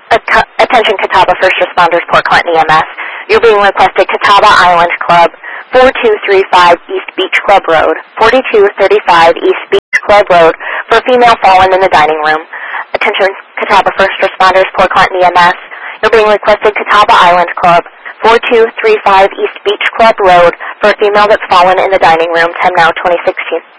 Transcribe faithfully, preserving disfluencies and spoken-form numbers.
At- attention Catawba First Responders, Port Clinton E M S. You're being requested Catawba Island Club, four two three five East Beach Club Road, forty-two thirty-five East Beach Club Road, for a female fallen in the dining room. Attention Catawba First Responders, Port Clinton E M S. You're being requested Catawba Island Club, four two three five East Beach Club Road, for a female that's fallen in the dining room, ten now twenty sixteen.